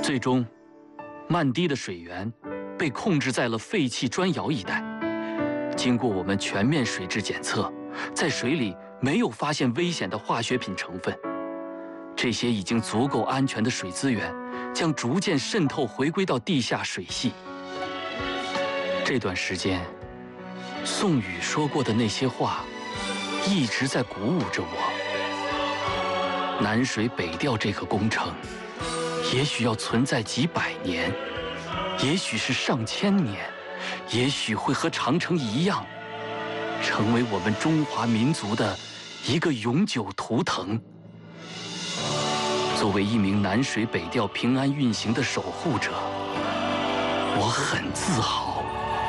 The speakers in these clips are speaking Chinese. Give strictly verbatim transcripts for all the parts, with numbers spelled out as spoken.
最终，漫堤的水源被控制在了废弃砖窑一带。经过我们全面水质检测，在水里没有发现危险的化学品成分。这些已经足够安全的水资源，将逐渐渗透回归到地下水系。这段时间，宋宇说过的那些话，一直在鼓舞着我。南水北调这个工程，也许要存在几百年，也许是上千年，也许会和长城一样，成为我们中华民族的一个永久图腾。作为一名南水北调平安运行的守护者，我很自豪。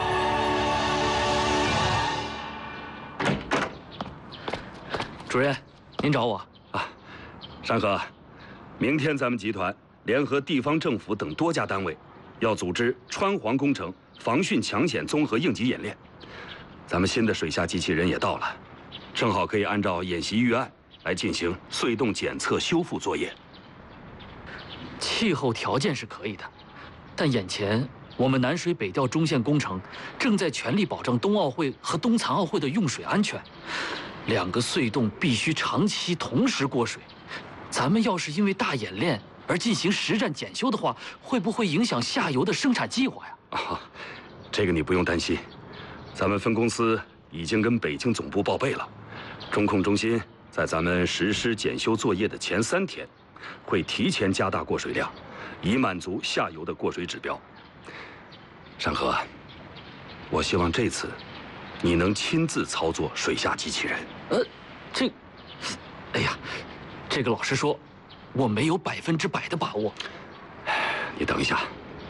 主任，您找我啊？山河，明天咱们集团联合地方政府等多家单位，要组织川黄工程防汛抢险综合应急演练。咱们新的水下机器人也到了，正好可以按照演习预案来进行隧洞检测修复作业。 气候条件是可以的，但眼前我们南水北调中线工程正在全力保障冬奥会和冬残奥会的用水安全。两个隧洞必须长期同时过水，咱们要是因为大演练而进行实战检修的话，会不会影响下游的生产计划呀？ 啊，这个你不用担心，咱们分公司已经跟北京总部报备了，中控中心在咱们实施检修作业的前三天，会提前加大过水量，以满足下游的过水指标。山河，我希望这次你能亲自操作水下机器人。 呃，这，哎呀，这个老实说，我没有百分之百的把握。 你等一下。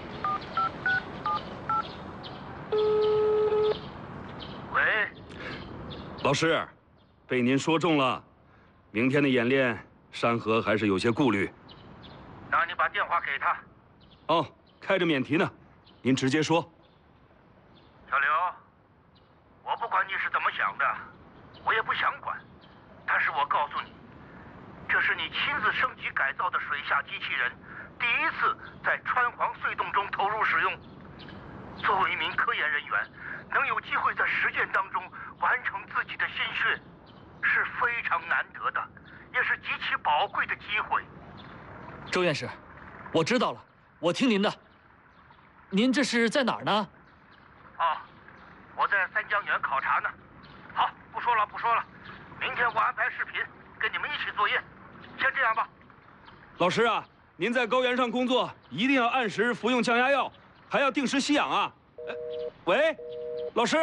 喂， 老师，被您说中了，明天的演练，山河还是有些顾虑。 那你把电话给他。 哦，开着免提呢，您直接说。 小刘，我不管你是怎么想的，我也不想管，但是我告诉你，这是你亲自升级改造的水下机器人，第一次在川黄隧洞中投入使用。作为一名科研人员，能有机会在实践当中完成自己的心血，是非常难得的，也是极其宝贵的机会。 周院士，我知道了，我听您的。您这是在哪儿呢？ 啊，我在三江源考察呢。好，不说了不说了，明天我安排视频跟你们一起作业。先这样吧。 老师啊，您在高原上工作，一定要按时服用降压药，还要定时吸氧啊。哎，喂，老师，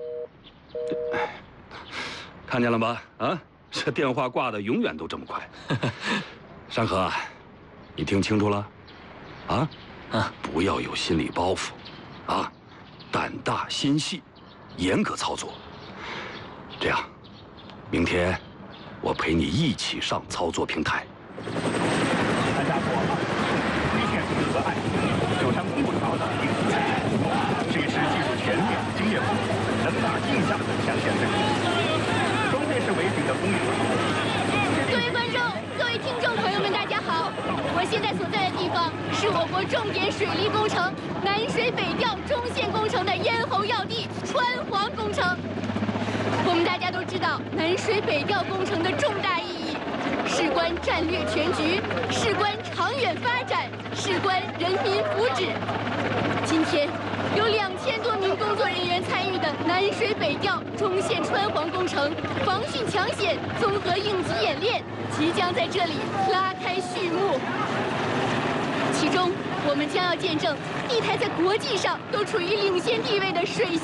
看见了吧？啊，这电话挂的永远都这么快。山河，你听清楚了？啊啊，不要有心理包袱，啊，胆大心细，严格操作。这样，明天我陪你一起上操作平台。 参加过二次一线和爱有张不少的应付这是技术全面、经验丰富、能打硬仗的强线队。双电是为主的风雨。 各位观众、各位听众朋友们，大家好！我现在所在的地方是我国重点水利工程南水北调中线工程的咽喉要地川黄工程。我们大家都知道，南水北调工程的重大意义，事关战略全局，事关长远发展，事关人民福祉。今天，有两千多名工作人员参与的南水北调中线川黄工程防汛抢险综合应急演练，即将在这里拉开序幕。其中，我们将要见证一台在国际上都处于领先地位的水